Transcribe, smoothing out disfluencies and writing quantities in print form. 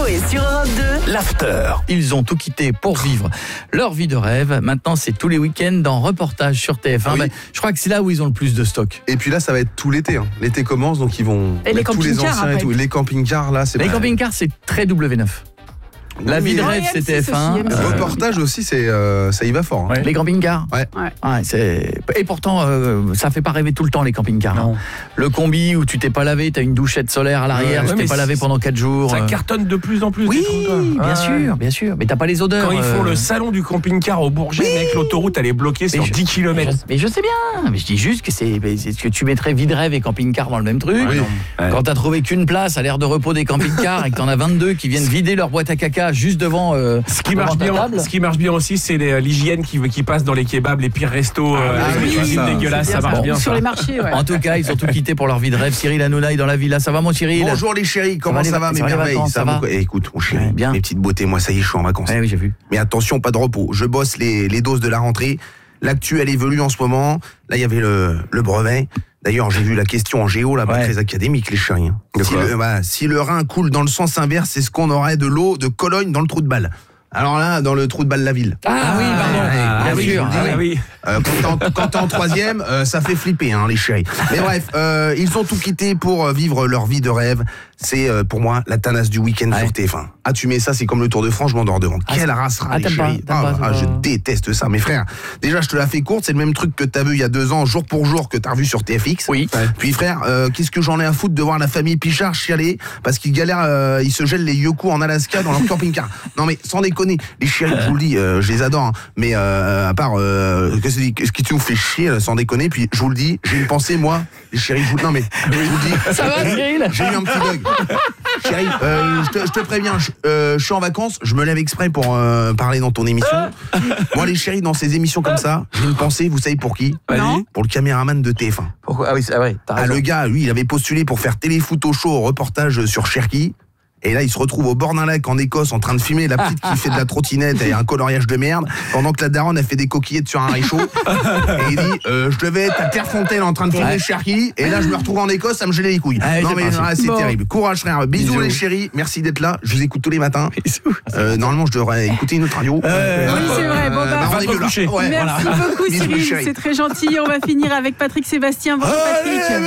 et sur Europe 2, l'after. Ils ont tout quitté pour vivre leur vie de rêve. Maintenant, c'est tous les week-ends dans reportage sur TF1. Ah oui. Je crois que c'est là où ils ont le plus de stock. Et puis là, ça va être tout l'été. L'été commence, donc ils vont Et les mettre tous les camping-cars, anciens et après. tout. Les camping-cars, là, c'est Les pas... camping-cars, c'est très W9. La vie de rêve, c'est TF1. Le reportage aussi, ça y va fort. Les camping-cars. Ouais. Et pourtant, ça fait pas rêver tout le temps les camping-cars. Non. Le combi où tu t'es pas lavé, t'as une douchette solaire à l'arrière, tu t'es mais pas lavé pendant 4 jours. Ça cartonne de plus en plus. Oui, des trucs, bien sûr, bien sûr. Mais t'as pas les odeurs. Quand ils font le salon du camping-car au Bourget, mec, l'autoroute elle est bloquée sur 10 km. Mais je sais bien. Mais je dis juste que c'est ce que tu mettrais vie de rêve et camping-car dans le même truc. Oui. Quand t'as trouvé qu'une place à l'aire de repos des camping-cars et que t'en as 22 qui viennent vider leur boîte à caca juste devant. Ce qui marche bien aussi, c'est l'hygiène qui passe dans les kebabs, les pires restos, les cuisines dégueulasses, ça marche bien. Sur ça. les marchés, ouais. En tout cas, ils ont tout quitté pour leur vie de rêve. Cyril Hanouna est dans la villa. Ça va, mon Cyril? Bonjour les chéris, comment Ça ça va, va, mes ça va, les merveilles? vacances, ça va Écoute, mon chéri, Ouais, bien. mes petites beautés, moi ça y est, je suis en vacances. Oui, j'ai vu. Mais attention, pas de repos. Je bosse les doses de la rentrée. L'actu, elle évolue en ce moment. Là, il y avait le brevet. D'ailleurs, j'ai vu la question en géo, là, pas Ouais. très académique, les chéris. Si le Rhin coule dans le sens inverse, c'est ce qu'on aurait de l'eau de Cologne dans le trou de balle. Alors là, dans le trou de balle la ville. Ah oui, pardon. Bien sûr. je vous dis. Quand t'es en troisième, ça fait flipper, les chéris. Mais bref, ils ont tout quitté pour vivre leur vie de rêve. C'est pour moi la tanasse du week-end sur TF1. Ah, tu mets ça, c'est comme le Tour de France, je m'endors devant. Quelle race, les t'aimes chéris. pas, Je déteste ça, mes frères. Déjà, je te la fais courte, c'est le même truc que t'as vu il y a 2 ans, jour pour jour, que t'as revu sur TFX. Oui. Puis frère, qu'est-ce que j'en ai à foutre de voir la famille Pichard chialer parce qu'ils galèrent, ils se gèlent les yoku en Alaska dans leur camping-car. Non mais sans déconner, les chéris, je vous le dis, je les adore, mais à part ce qui nous fait chier, sans déconner. Puis je vous le dis, j'ai une pensée, moi, les chéris, je vous le dis. Ça va, Cyril? J'ai eu un petit bug. Chérie, je te préviens, je suis en vacances, je me lève exprès pour parler dans ton émission. Moi, les chéris, dans ces émissions comme ça, j'ai une pensée, vous savez pour qui? Non. Pour le caméraman de TF1. Pourquoi? Ah oui, c'est vrai. T'as raison. Le gars, lui, il avait postulé pour faire Téléfoot au show au reportage sur Cherki. Et là, il se retrouve au bord d'un lac en Écosse en train de filmer la petite qui fait de la trottinette et un coloriage de merde, pendant que la daronne a fait des coquillettes sur un réchaud. Et il dit, je devais être à Clairefontaine en train de filmer Cherki, et là, je me retrouve en Écosse, ça me gelait les couilles. Non mais c'est terrible. Courage frère, bisous les chéris, merci d'être là, je vous écoute tous les matins. Normalement, je devrais écouter une autre radio. Oui, c'est vrai. Bon, rendez-vous là. Ouais, merci beaucoup, Bisous, Cyril. chérie. C'est très gentil. On va finir avec Patrick Sébastien. Bonjour, Patrick.